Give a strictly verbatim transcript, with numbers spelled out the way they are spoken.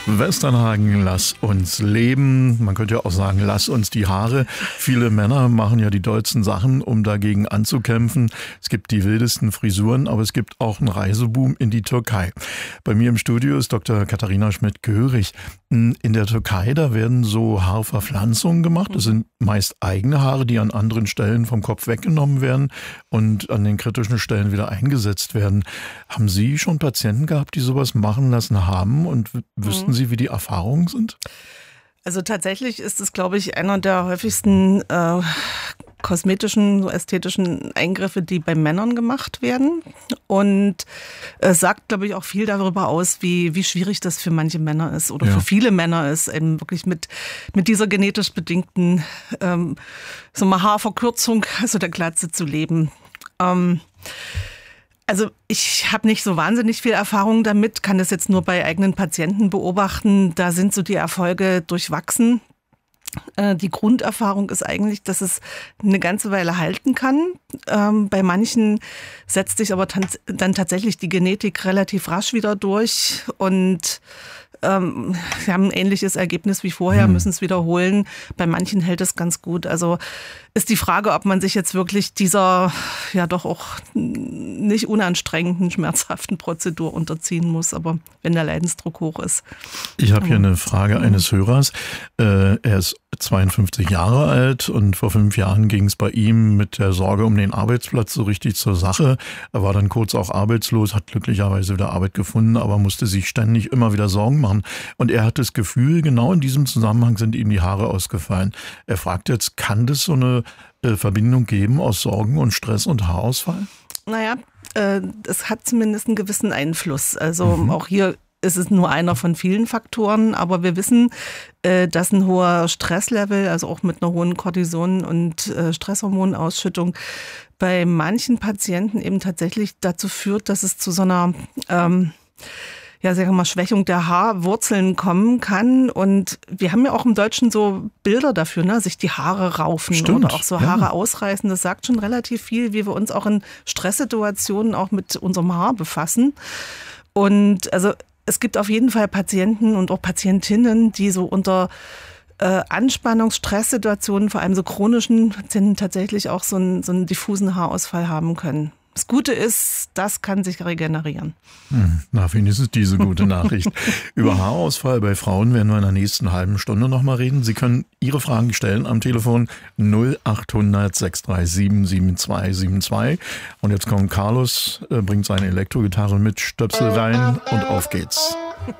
Westernhagen, lass uns leben. Man könnte ja auch sagen, lass uns die Haare. Viele Männer machen ja die dollsten Sachen, um dagegen anzukämpfen. Es gibt die wildesten Frisuren, aber es gibt auch einen Reiseboom in die Türkei. Bei mir im Studio ist Doktor Katharina Schmidt-Görig. In der Türkei, da werden so Haarverpflanzungen gemacht. Das sind meist eigene Haare, die an anderen Stellen vom Kopf weggenommen werden und an den kritischen Stellen wieder eingesetzt werden. Haben Sie schon Patienten gehabt, die sowas machen lassen haben, und wüssten Sie, wie die Erfahrungen sind? Also tatsächlich ist es, glaube ich, einer der häufigsten äh, kosmetischen, so ästhetischen Eingriffe, die bei Männern gemacht werden. Und es äh, sagt, glaube ich, auch viel darüber aus, wie, wie schwierig das für manche Männer ist oder ja. für viele Männer ist, eben wirklich mit, mit dieser genetisch bedingten ähm, so mal Haarverkürzung, also der Glatze zu leben. Ähm, Also ich habe nicht so wahnsinnig viel Erfahrung damit, kann das jetzt nur bei eigenen Patienten beobachten. Da sind so die Erfolge durchwachsen. Äh, die Grunderfahrung ist eigentlich, dass es eine ganze Weile halten kann. Ähm, bei manchen setzt sich aber tan- dann tatsächlich die Genetik relativ rasch wieder durch und ähm, wir haben ein ähnliches Ergebnis wie vorher, hm. müssen es wiederholen. Bei manchen hält es ganz gut. Also ist die Frage, ob man sich jetzt wirklich dieser ja doch auch nicht unanstrengenden, schmerzhaften Prozedur unterziehen muss, aber wenn der Leidensdruck hoch ist. Ich habe hier eine Frage eines Hörers. Äh, er ist zweiundfünfzig Jahre alt und vor fünf Jahren ging es bei ihm mit der Sorge um den Arbeitsplatz so richtig zur Sache. Er war dann kurz auch arbeitslos, hat glücklicherweise wieder Arbeit gefunden, aber musste sich ständig immer wieder Sorgen machen. Und er hat das Gefühl, genau in diesem Zusammenhang sind ihm die Haare ausgefallen. Er fragt jetzt, kann das so eine äh, Verbindung geben aus Sorgen und Stress und Haarausfall? Naja, äh, es hat zumindest einen gewissen Einfluss. Also mhm. auch hier ist es nur einer von vielen Faktoren, aber wir wissen, äh, dass ein hoher Stresslevel, also auch mit einer hohen Cortison- und äh, Stresshormonausschüttung bei manchen Patienten eben tatsächlich dazu führt, dass es zu so einer ähm, ja, sagen wir mal, Schwächung der Haarwurzeln kommen kann. Und wir haben ja auch im Deutschen so Bilder dafür, ne? Sich die Haare raufen. Stimmt, oder auch so ja. Haare ausreißen. Das sagt schon relativ viel, wie wir uns auch in Stresssituationen auch mit unserem Haar befassen. Und also es gibt auf jeden Fall Patienten und auch Patientinnen, die so unter äh, Anspannungs-, Stresssituationen, vor allem so chronischen Patienten, tatsächlich auch so einen, so einen diffusen Haarausfall haben können. Das Gute ist, das kann sich regenerieren. Hm, na, wenigstens diese gute Nachricht. Über Haarausfall bei Frauen werden wir in der nächsten halben Stunde nochmal reden. Sie können Ihre Fragen stellen am Telefon null acht hundert sechs drei sieben sieben zwei sieben zwei. Und jetzt kommt Carlos, äh, bringt seine Elektrogitarre mit, Stöpsel rein und auf geht's.